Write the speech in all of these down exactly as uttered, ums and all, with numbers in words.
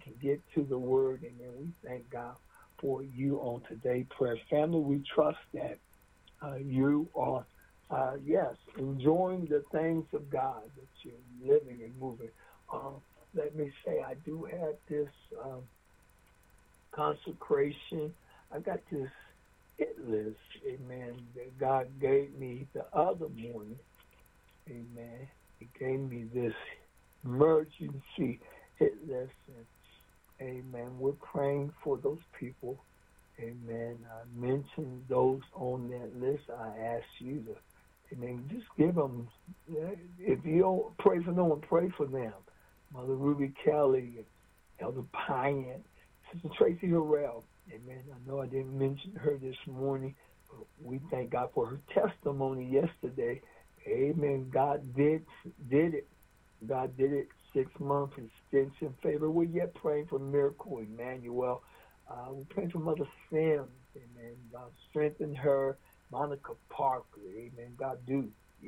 and get to the word. Amen. We thank God for you on today, prayer family. We trust that uh, you are, uh, yes, enjoying the things of God, that you're living and moving. Uh, let me say, I do have this um, consecration. I got this hit list, amen, that God gave me the other morning, amen. He gave me this emergency hit list, and amen, we're praying for those people, amen. I mentioned those on that list. I ask you to, amen, just give them, if you don't pray for no one, pray for them. Mother Ruby Kelly, Elder Pyan, Sister Tracy Harrell, amen. I know I didn't mention her this morning, but we thank God for her testimony yesterday. Amen. God did did it. God did it. Six months extension favor. We're yet praying for miracle, Emmanuel. Uh, we're praying for Mother Sims. Amen. God strengthen her. Monica Parker. Amen. God do.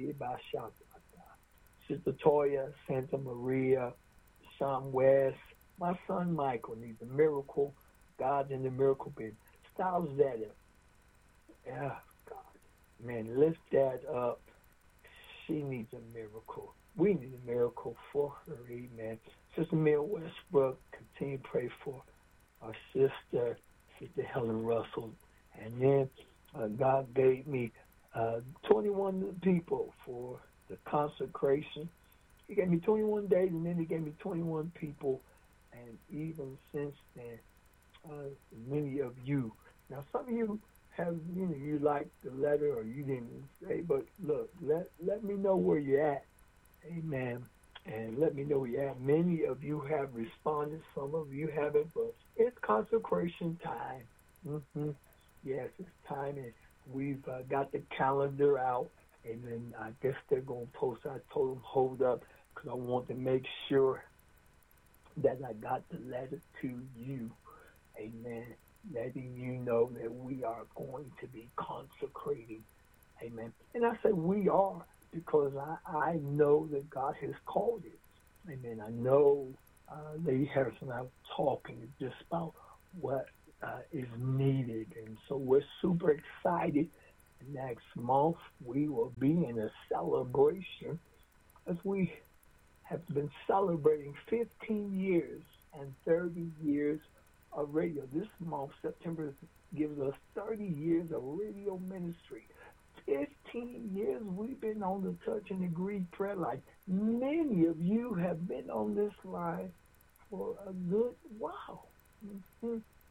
Sister Toya, Santa Maria, Sean West. My son Michael needs a miracle. God's in the miracle business. Styles Zeta. Yeah, God. Man, lift that up. She needs a miracle. We need a miracle for her. Amen. Sister Mel Westbrook, continue to pray for our sister, Sister Helen Russell. And then uh, God gave me uh, twenty-one people for the consecration. He gave me twenty-one days, and then he gave me twenty-one people. And even since then, uh, many of you. Now, some of you have, you know, you liked the letter or you didn't say, but look, let, let me know where you're at. Amen. And let me know where you're at. Many of you have responded. Some of you haven't, but it's consecration time. Mm-hmm. Yes, it's time. And we've uh, got the calendar out. And then I guess they're going to post. I told them, hold up, because I want to make sure that I got the letter to you. Amen. Letting you know that we are going to be consecrating. Amen. And I say we are because I, I know that God has called it. Amen. I know uh, Lady Harrison and I were talking just about what uh, is needed. And so we're super excited. Next month, we will be in a celebration as we have been celebrating fifteen years and thirty years of radio. This month, September, gives us thirty years of radio ministry. fifteen years we've been on the Touch and Agree prayer line. Many of you have been on this line for a good while. Mm-hmm.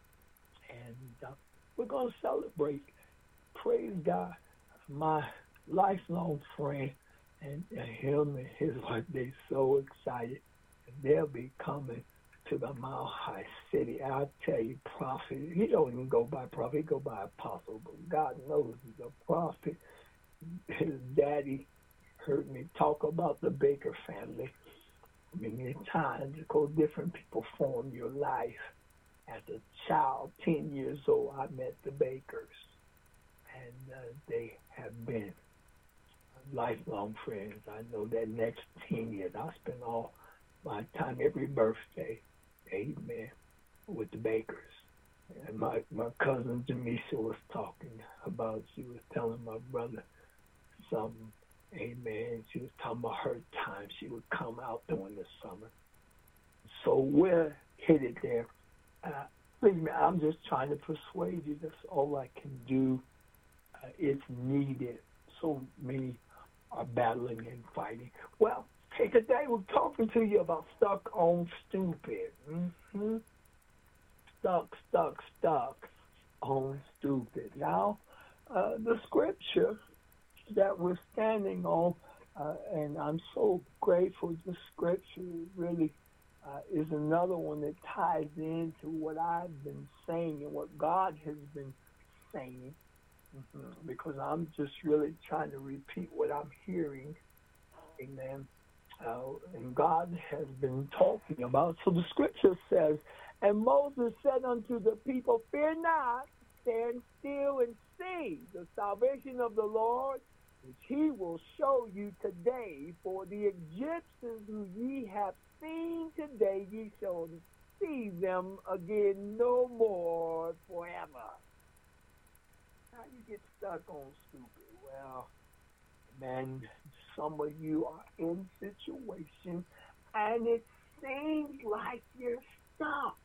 And uh, we're going to celebrate. Praise God. My lifelong friend and, and him and his wife, they so excited. They'll be coming to the Mile High City. I'll tell you, prophet, he don't even go by prophet, he go by apostle, but God knows he's a prophet. His daddy heard me talk about the Baker family. I mean, in times, because different people form your life. As a child, ten years old, I met the Bakers, and uh, they have been lifelong friends. I know that next ten years, I'll spend all my time, every birthday, amen, with the Bakers. And my, my cousin Jamisha was talking about, she was telling my brother something, amen. She was talking about her time. She would come out during the summer. So we're headed there. Uh, believe me, I'm just trying to persuade you. That's all I can do. Uh, it's needed. So many are battling and fighting. Well, hey, today we're talking to you about stuck on stupid. Mm-hmm. Stuck, stuck, stuck on stupid. Now, uh, the scripture that we're standing on, uh, and I'm so grateful the scripture really uh, is another one that ties into what I've been saying and what God has been saying, mm-hmm. because I'm just really trying to repeat what I'm hearing. Amen. Uh, and God has been talking about. So the scripture says, and Moses said unto the people, fear not, stand still and see the salvation of the Lord, which he will show you today. For the Egyptians who ye have seen today, ye shall see them again no more forever. How you get stuck on stupid? Well, man, some of you are in situations and it seems like you're stuck.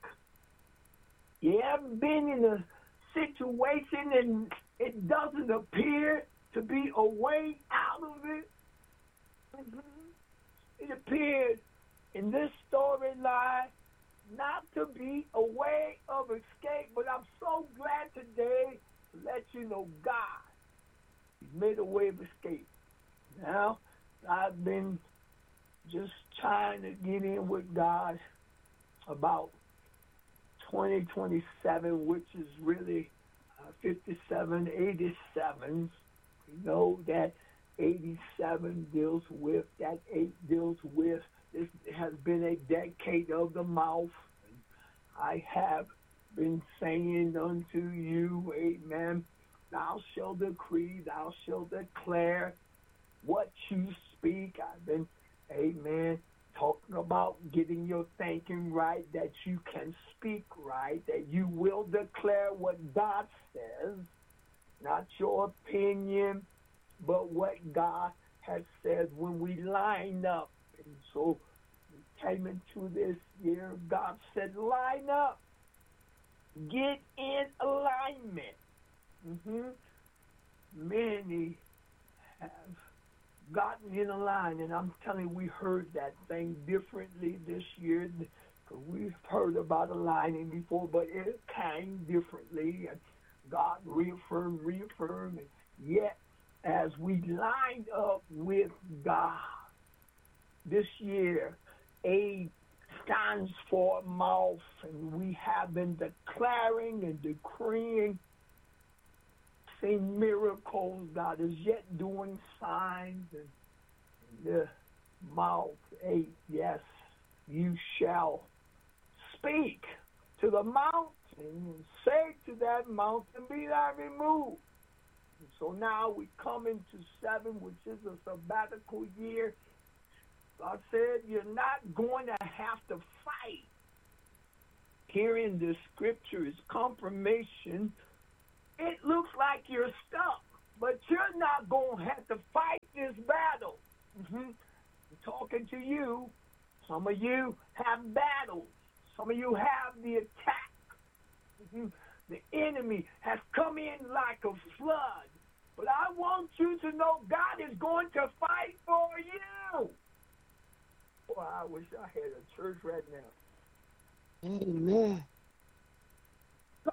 You ever been in a situation and it doesn't appear to be a way out of it? Mm-hmm. It appeared in this storyline not to be a way of escape, but I'm so glad today to let you know God made a way of escape. Now, I've been just trying to get in with God about twenty twenty-seven, which is really uh, fifty-seven, eighty-seven. We know that eighty-seven deals with, that eight deals with. This has been a decade of the mouth. I have been saying unto you, amen, thou shalt decree, thou shalt declare what you speak. I've been, amen, talking about getting your thinking right, that you can speak right, that you will declare what God says, not your opinion, but what God has said when we line up. And so we came into this year, God said, line up. Get in alignment. Mm-hmm. Many have gotten in a line, and I'm telling you, we heard that thing differently this year. Because we've heard about aligning before, but it came differently. And God reaffirmed, reaffirmed, and yet as we lined up with God this year, A stands for mouth, and we have been declaring and decreeing, seeing miracles. God is yet doing signs, and the mouth, A, yes, you shall speak to the mountain and say to that mountain, be thou removed. And so now we come into seven, which is a sabbatical year. God said you're not going to have to fight. Here in the scripture is confirmation. It looks like you're stuck, but you're not going to have to fight this battle. Mm-hmm. I'm talking to you. Some of you have battles. Some of you have the attack. Mm-hmm. The enemy has come in like a flood. But I want you to know God is going to fight for you. Boy, I wish I had a church right now. Amen. God,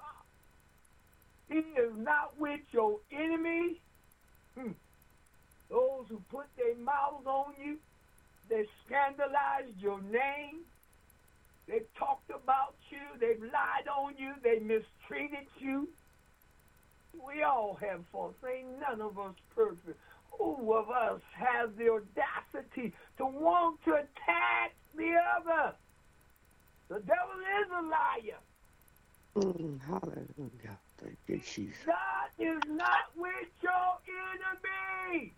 He is not with your enemy. Hmm. Those who put their mouths on you, they scandalized your name. They've talked about you. They've lied on you. They mistreated you. We all have faults. Ain't none of us perfect. Who of us has the audacity to want to attack the other? The devil is a liar. Mm, hallelujah. Thank you, Jesus. God is not with your enemy.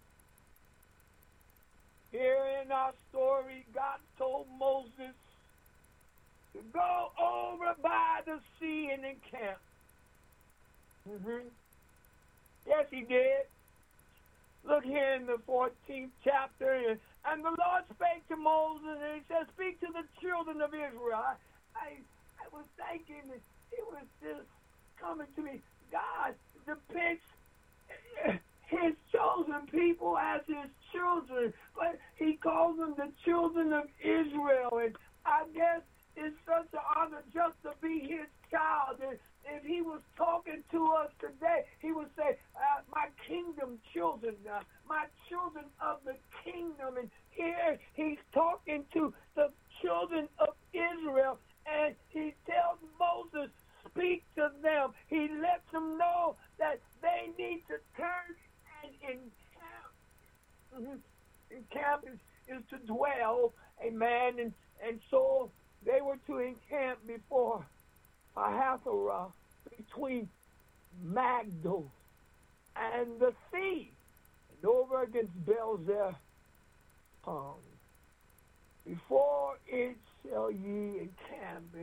Here in our story, God told Moses to go over by the sea and encamp. Mm-hmm. Yes, he did. Look here in the fourteenth chapter, and, and the Lord spake to Moses, and he said, speak to the children of Israel. I, I, I was thinking, it was just coming to me. God depicts his chosen people as his children, but he calls them the children of Israel, and I guess it's such an honor just to be his child. And if he was talking to us today, he would say, uh, my kingdom children, uh, my children of the kingdom. And here he's talking to the children of Israel, and he tells Moses, speak to them. He lets them know that they need to turn and encamp. Mm-hmm. Encamp is, is to dwell, amen. And, and so they were to encamp before Hathorah, between Magdal and the sea, and over against Belzer. Um, before it shall ye encamp,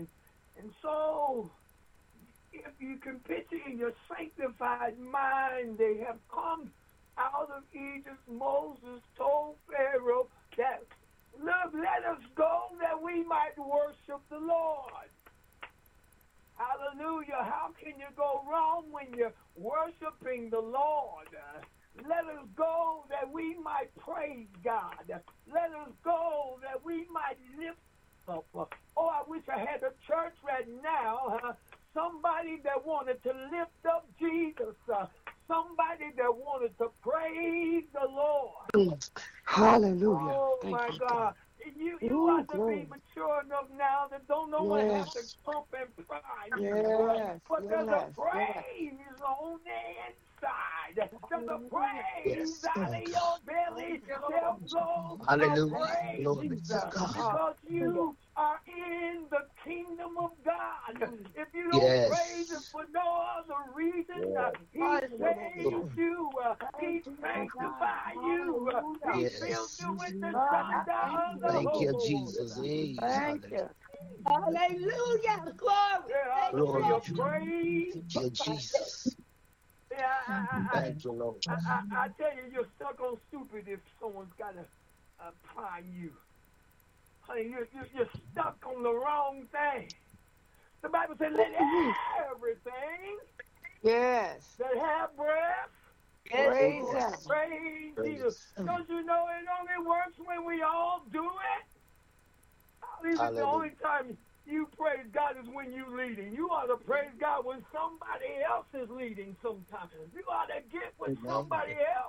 so if you can picture in your sanctified mind, they have come out of Egypt. Moses told Pharaoh that, look, let us go that we might worship the Lord. Hallelujah. How can you go wrong when you're worshiping the Lord? Uh, let us go that we might praise God. Let us go that we might lift up. Uh, oh, I wish I had a church right now. Uh, somebody that wanted to lift up Jesus. Uh, somebody that wanted to praise the Lord. Hallelujah. Oh, Thank my you, God. God. You you Ooh, ought to glory. be mature enough now that don't no one have to Yes. pump and prime you. Yes. But there's a Yes. Yes. praise on the inside. There's a praise Yes, out of Lord your God. belly. There'll flow a Hallelujah. Glory praise to uh, God. because you are in the kingdom of God. If you don't praise Him Yes. for no other reason, uh, He Lord. saves you. Uh, he sanctifies you. Uh, he fills Yes. you with the God, I thunder thank of you, the Lord. Thank you, Holy Jesus. Ghost. Hey, Thank hallelujah. you. Hallelujah. Glory. There ought Thank to you, be Glory a Lord. to you. praise. Thank you, Jesus. Yeah, I, I, Thank you, Lord. I, I, I tell you, you're stuck on stupid if someone's got to uh, prime you. Honey, you're, you're, you're stuck on the wrong thing. The Bible said, let everything Yes. that have breath Yes, Praise Lord. Him. Yes. praise Jesus. Praise. Don't you know it only works when we all do it? I believe it's the Hallelujah. only time you praise God is when you leading. You ought to praise God when somebody else is leading sometimes. You ought to get with Amen. somebody else.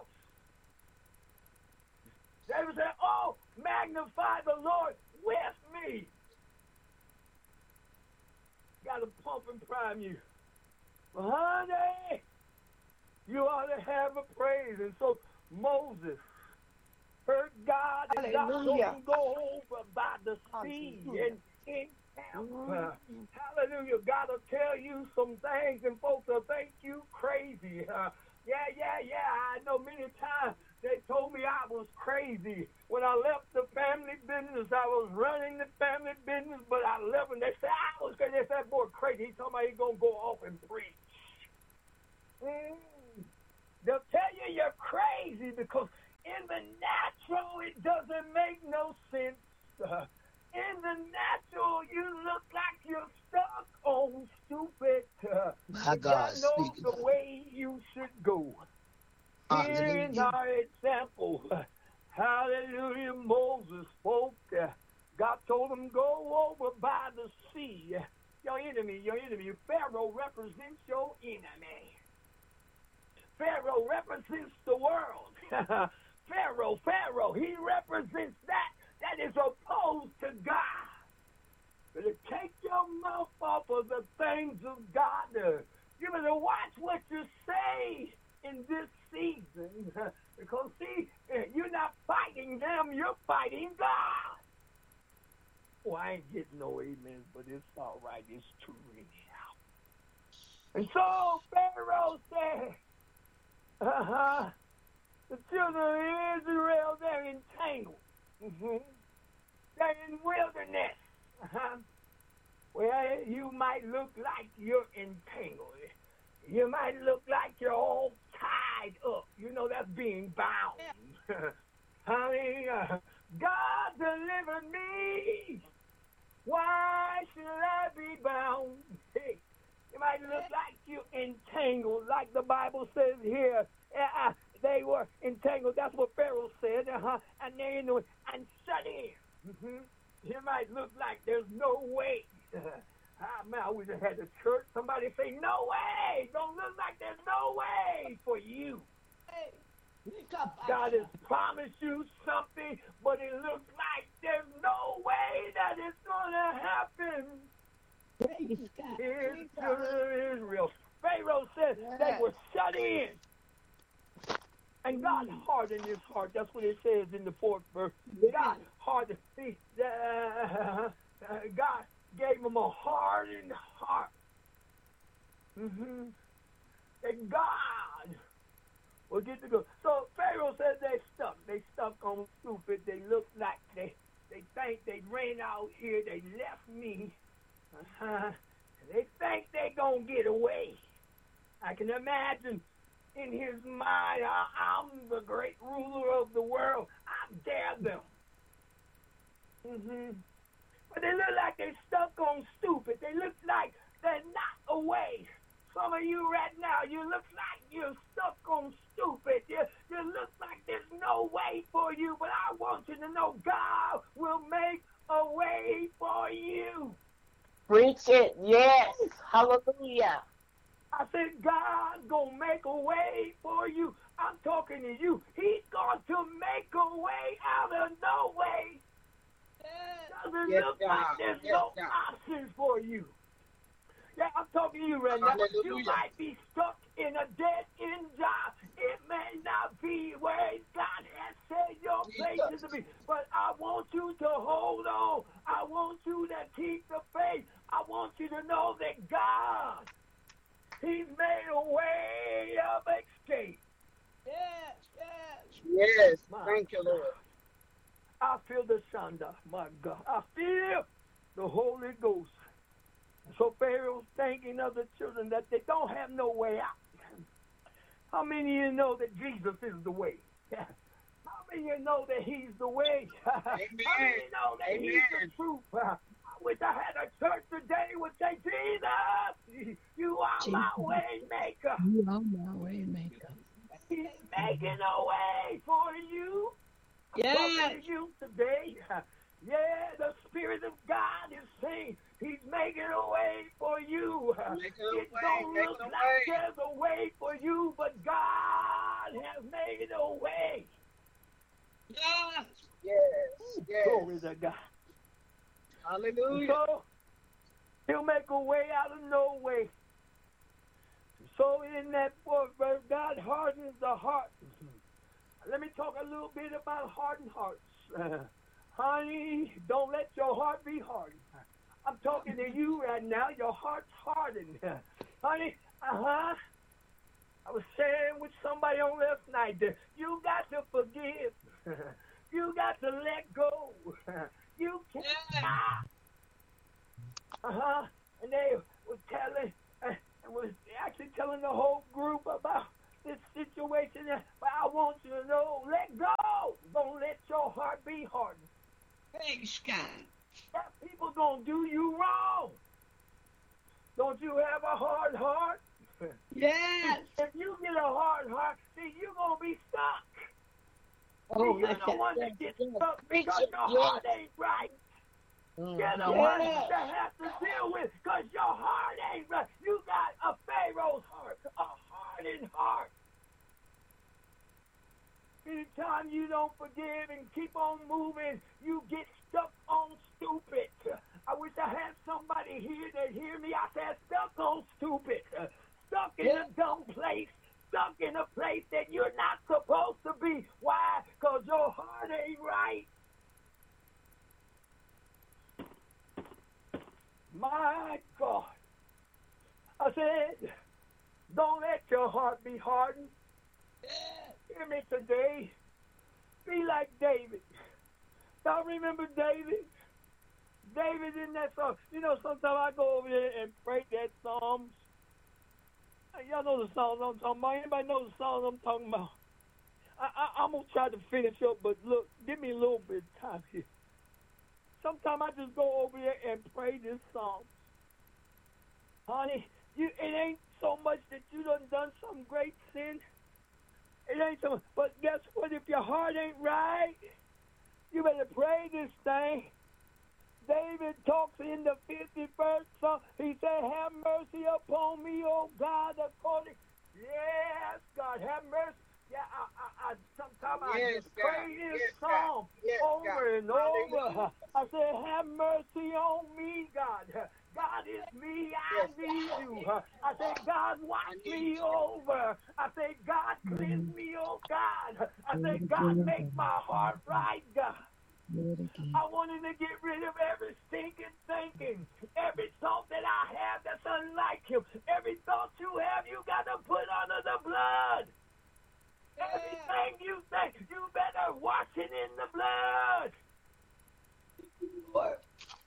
David said, oh, magnify the Lord with me. Got to pump and prime you. Well, honey, you ought to have a praise. And so Moses heard God, and God told Hallelujah. him go over by the sea and encamp. Uh, hallelujah. God will tell you some things, and folks will think you crazy. Uh, yeah, yeah, yeah. I know many times they told me I was crazy. When I left the family business, I was running the family business, but I left, and they said I was crazy. They said, boy, crazy. He told me he's going to go off and preach. Mm. They'll tell you you're crazy because in the natural, it doesn't make no sense. Uh, in the natural, you look like you're stuck on stupid. Uh, My you God, gotta know speak the God. way you should go. Here in Hallelujah. our example, uh, hallelujah, Moses spoke. Uh, God told him, go over by the sea. Uh, your enemy, your enemy. Pharaoh represents your enemy. Pharaoh represents the world. Pharaoh, Pharaoh, he represents that that is opposed to God. But to take your mouth off of the things of God, uh, you better watch what you say in this season. Because, see, you're not fighting them, you're fighting God. Oh, I ain't getting no amens, but it's all right. It's true anyhow. And so Pharaoh said, uh-huh, the children of Israel, they're entangled. Mm-hmm. They're in wilderness. Uh-huh. Well, you might look like you're entangled. You might look like you're all tied up. You know, that's being bound. Honey, uh, God delivered me. Why should I be bound? Hey, you might look like you're entangled, like the Bible says here. Uh, they were entangled. That's what Pharaoh said. Uh-huh. And they're in the and shut in. Mm-hmm. You might look like there's no way. Ah, man, I wish I had a church. Somebody say, no way. Don't look like there's no way for you. God has promised you something, but it looks like there's no way that it's going to happen. Praise God. Here's the children of Israel. Pharaoh said Yes. they were shut in. And God hardened his heart. That's what it says in the fourth verse. God hardened. See, uh, uh, God gave him a hardened heart. Mm-hmm. And God will get to go. So Pharaoh said they stuck. They stuck on stupid. They look like they, they think they ran out here. They left me. Uh-huh. They think they're going to get away. I can imagine in his mind, I, I'm the great ruler of the world. I dare them. Mm-hmm. But they look like they're stuck on stupid. They look like they're not away. Some of you right now, you look like you're stuck on stupid. You, you look like there's no way for you, but I want you to know God will make a way for you. Preach it. Yes. Hallelujah. I said, God's going to make a way for you. I'm talking to you. He's going to make a way out of no way. Doesn't Yes, look God. like there's Yes, no God. options for you. Yeah, I'm talking to you right now. You Hallelujah. might be stuck in a dead-end job. It may not be where God has said your place is to be, but I want you to hold on. I want you to keep the faith. I want you to know that God, He's made a way of escape. Yes, yes. Yes. My Thank you, Lord. I feel the Shanda, my God. I feel the Holy Ghost. So Pharaoh's thinking of the children that they don't have no way out. How many of you know that Jesus is the way? How many of you know that He's the way? How many of you know that He's the Amen. truth? I wish I had a church today would say, Jesus, you are my Jesus. way maker. You are my way maker. He's making a way for you. I'm Yes. talking to you today. Yeah, the Spirit of God is saying He's making a way for you. Making a It way, don't making look a like way. there's a way for you, but God has made a way. Yes. Yes. Yes. Glory to God. Hallelujah. So He'll make a way out of no way. So in that verse, God hardens the heart. Let me talk a little bit about hardened hearts. Uh, honey, don't let your heart be hardened. I'm talking to you right now. Your heart's hardened. Honey, uh-huh. I was sharing with somebody on last night that you got to forgive. You got to let go. You can't stop. Uh-huh. And they were telling, uh, was actually telling the whole group about this situation. But I want you to know, let go. Don't let your heart be hardened. Thanks, God. That people gonna do you wrong. Don't you have a hard heart? Yes. If you get a hard heart, see, you're gonna be stuck. Oh, See, you're my the God. one Yes, that gets yes. stuck Preach because it. your Yes. heart ain't right. You're the Yes. one that has to deal with because your heart ain't right. You got a Pharaoh's heart, a hardened heart. Anytime you don't forgive and keep on moving, you get stuck on stupid. I wish I had somebody here that hear me. I said stuck on stupid. Stuck in a dumb place. Stuck in a place that you're not supposed to be. Why? Because your heart ain't right. My God. I said, don't let your heart be hardened. Hear me today. Be like David. Y'all remember David? David in that song. You know, sometimes I go over there and pray that Psalms. Y'all know the songs I'm talking about. Anybody know the songs I'm talking about? I, I, I'm going to try to finish up, but look, give me a little bit of time here. Sometimes I just go over there and pray this song. Honey, you, it ain't so much that you done done some great sin. It ain't so much. But guess what? If your heart ain't right, you better pray this thing. David talks in the fifty-first Psalm. He said, have mercy upon me, O God, according. Yes, God, have mercy. Yeah, I, I, I sometimes I Yes, just God. pray this Yes, God. song Yes, over God. and over. Hallelujah. I said, have mercy on me, God. God is me, I Yes, need God. you. I said, God, watch I need me you. over. I said, God, cleanse me, oh God. I said, God, make my heart right, God. Do it again. I wanted to get rid of every stinking thinking, every thought that I have that's unlike Him. Every thought you have, you got to put under the blood. Everything you think, you better wash it in the blood. Lord. For the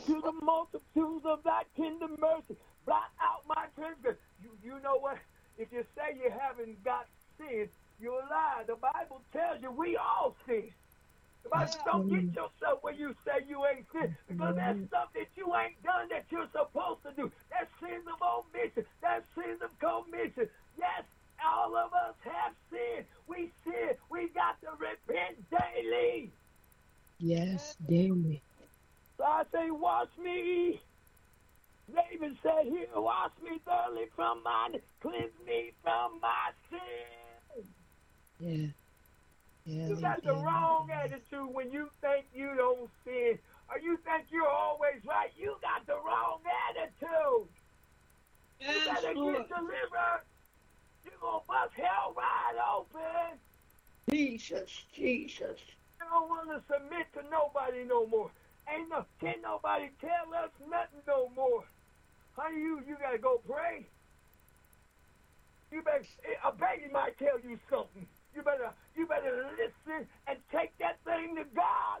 to the multitudes of thy tender mercy. Blot out my transgression. You, you know what? If you say you haven't got sin, you're a lie. The Bible tells you we all sin. The Bible says don't get yourself where you say you ain't sin, because that's stuff that you ain't done that you're supposed to do. That's sins of omission. That's sins of commission. Yes, all of us have sinned. We sin. We got to repent daily. Yes, daily. So I say, wash me. David said here, wash me thoroughly from mine, cleanse me from my sin. Yeah. Yeah. You got the wrong attitude when you think you don't sin, or you think you're always right. You got the wrong attitude. You Yes, better Lord. get delivered. You're going to bust hell wide open. Jesus, Jesus. You don't want to submit to nobody no more. Ain't no, can't nobody tell us nothing no more. Honey, you, you got to go pray. You better, a baby might tell you something. You better, you better listen and take that thing to God.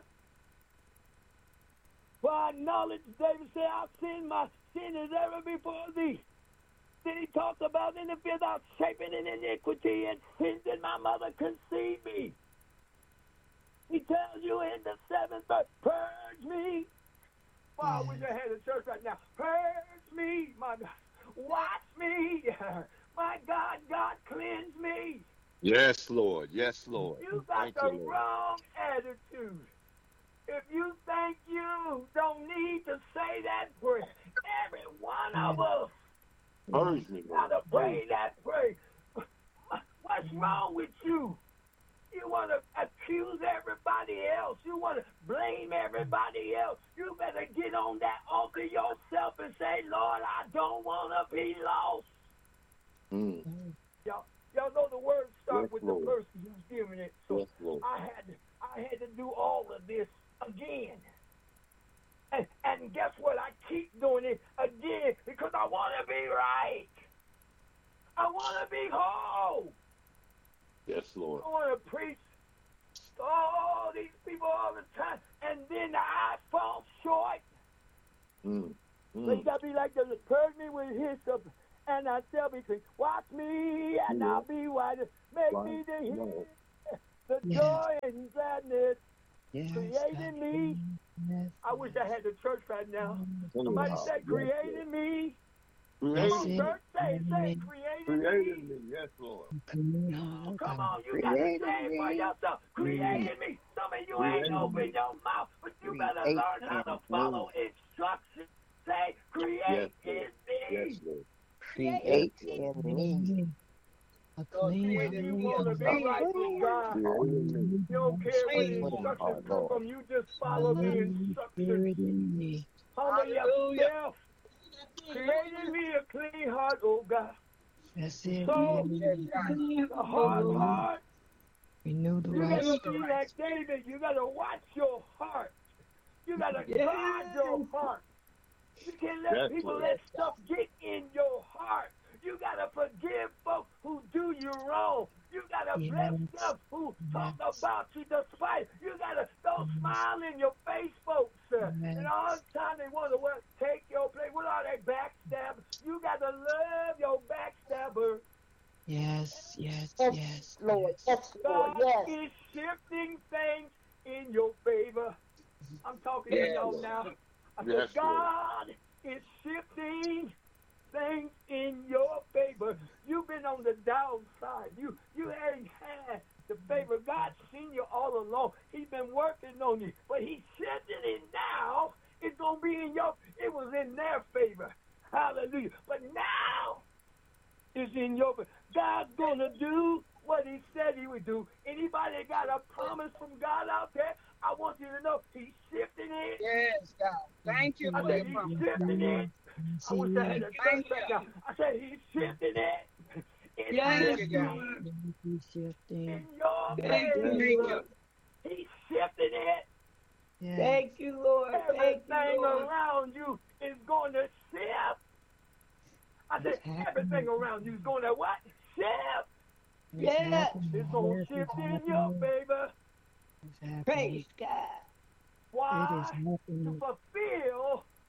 For I acknowledge, David said, I've sinned, my sin is ever before thee. Then he talks about in the fifth, I've shapen in iniquity, and sins in my mother conceived me. He tells you in the seventh verse, purge me. Well, I wish I had a church right now. Purge me, my God. Wash me. My God, God, cleanse me. Yes, Lord. Yes, Lord. You got Thank the you, Lord. wrong attitude. If you think you don't need to say that prayer, every one of us Purge me, Lord. gotta pray that prayer. What's wrong with you? You want to accuse everybody else. You want to blame everybody else. You better get on that altar yourself and say, Lord, I don't want to be lost. Mm. Y'all, y'all know the words start Yes, with Lord. the person who's giving it. So Yes, Lord. I had to, I had to do all of this again. And, and guess what? I keep doing it again because I want to be right. I want to be whole. Yes, Lord. I want to preach to all these people all the time, and then I fall short. Mm. So you Mm. got to be like the purge me with his stuff, and I shall be clean. Watch me, and Yeah. I'll be white. Make Right. me the Right. the Yeah. joy and gladness. Yes, Creating God. me. Yes. I wish I had the church right now. Thank Somebody you, say, Lord. creating me. Come That's on, Created, it. church, say, it, say, Creating creating created me. me. Yes, Lord. Clean heart, Come God. on, you got to Created say it for me. yourself. Created me. Some of you ain't Created open me. your mouth, but you better Create learn how to in follow me. instructions. Say, create Yes, in Lord. me. Yes, Lord. Create Yes, in Lord. me. A Lord, clean create When in you me a want to be clean, right with God, Created me. you don't care where the clean Clean heart. instructions heart, come Lord. from. You just follow the Holy instructions. Spirit in me. Humble Hallelujah. yourself. Creating me a clean heart, oh God. That's it. So, Yes, God. the hard Renew, heart, renew the you right got to spirit. be like David. You got to watch your heart. You got to Yes. guard your heart. You can't let Yes, people Lord. let stuff get in your heart. You got to forgive folks who do you wrong. You got to bless Yes. them who talk Yes. about you despite. You got to don't smile in your face, folks. Uh, Yes. And all the time they want to what, take your place. What are they, backstabbers? You got to love your backstabber. Yes, yes, Yes, yes, Lord. yes. Yes, Lord. God Yes. is shifting things in your favor. I'm talking to Yes. y'all now. I said, Yes, Lord. God is shifting things in your favor. You've been on the downside. You you ain't had the favor. God's seen you all along. He's been working on you, but He's shifting it now. It's gonna be in your. It was in their favor. Hallelujah. But now it's in your favor. God's gonna do what He said He would do. Anybody got a promise from God out there? I want you to know He's shifting it. Yes, God. Thank you I for said your He's promise. shifting it. I wish I had a Thank church right now. I said He's shifting it. It's Yes, Thank you, God. Lord. in Shifting. your Thank you, Thank favor. you. He's shifting it. Yes. Thank you, Lord. Thank Everything you, Lord. around you is going to shift. I said It's happening. everything around you is going to what? Shift. It's Yes. happening. It's going Yes, to it's shift in your happening. favor. It's happening. Praise God. It is Why? To happening. fulfill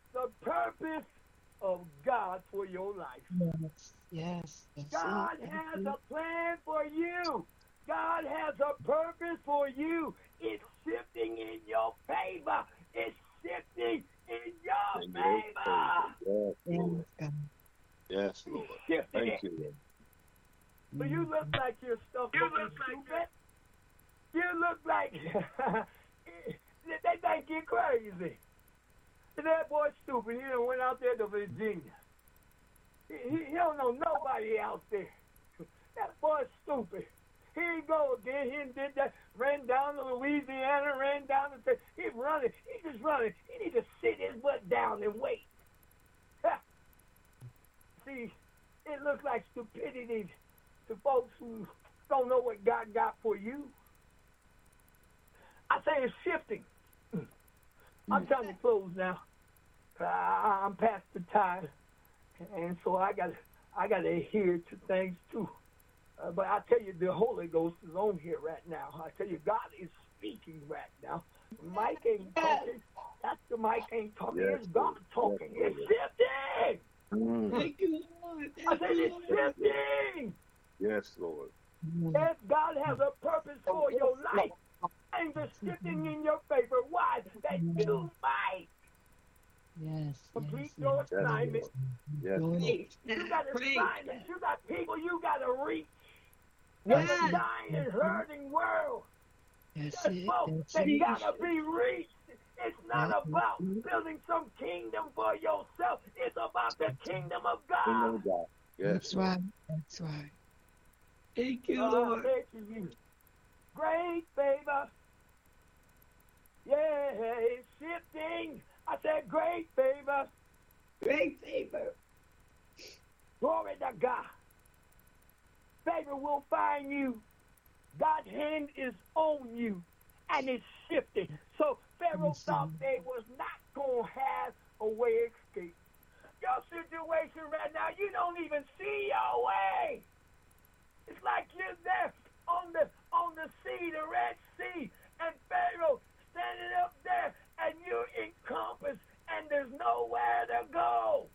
purpose of God for your life. Yes. Yes. Yes. God has a plan for you. God has a purpose for you. It's shifting in your favor. It's shifting in your In your favor. favor. Yes, Yes, Lord. God. Yes, Lord. It's shifting Thank it. you, Lord. So you look like you're stuck you look stupid. You look like they think you're crazy. That boy's stupid. He done went out there to Virginia. He, he, he don't know nobody out there. That boy's stupid. Here he go again. He did that. Ran down to Louisiana. Ran down to. He's running. He's just running. He need to sit his butt down and wait. See, it looks like stupidity to folks who don't know what God got for you. I say it's shifting. I'm trying to close now. Uh, I'm past the time, and so I got I got to adhere to things too. Uh, but I tell you, the Holy Ghost is on here right now. I tell you, God is speaking right now. Mike ain't talking. That's the Mike ain't talking. Yes, It's God talking. yes, It's shifting. Mm. Thank you, Lord. I Thank said you, it's Lord. shifting. Yes, Lord. Yes, God has a purpose for your life. And it's shifting in your favor. Why? That you might Yes. complete Yes. your Yes. Yes, assignment. Yes, Lord. Lord. Praise You God. got Praise assignments. You got people you got to reach. God. There's a dying and hurting world. That's There's it. folks That's that it. got to be reached. It's not That's about it. building some kingdom for yourself. It's about the kingdom of Kingdom God. of God. Yes, That's Lord. right. That's right. Thank you, So I Lord. say to you, great favor. Yeah, it's shifting. I said great favor. Great favor. Glory to God. Favor will find you. God's hand is on you, and it's shifting. So Pharaoh Yes, thought Lord. they was not going to have a way of escape. Your situation right now, you don't even see your way. It's like you're there on the on the sea, the Red Sea, and Pharaoh standing up there, and you're encompassed, and there's nowhere to go.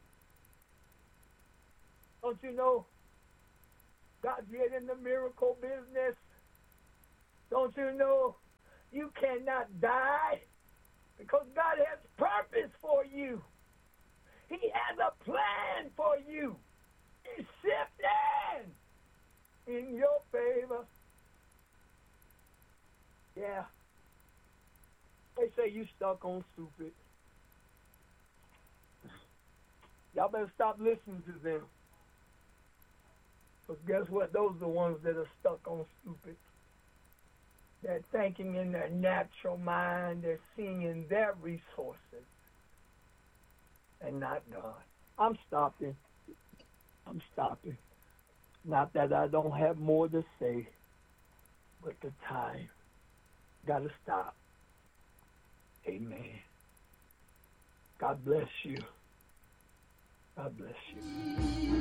Don't you know God's yet in the miracle business? Don't you know you cannot die because God has purpose for you. He has a plan for you. It's shifting in your favor. Yeah. They say you stuck on stupid. Y'all better stop listening to them. Because guess what? Those are the ones that are stuck on stupid. They're thinking in their natural mind. They're seeing in their resources and not God. I'm stopping. I'm stopping. Not that I don't have more to say, but the time. Got to stop. Amen. God bless you. God bless you.